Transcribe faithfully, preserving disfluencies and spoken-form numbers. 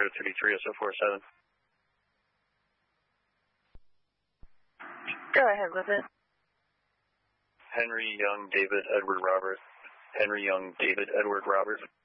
three three oh four seven. Go ahead with it. Henry Young David Edward Robert. Henry Young David Edward Robert.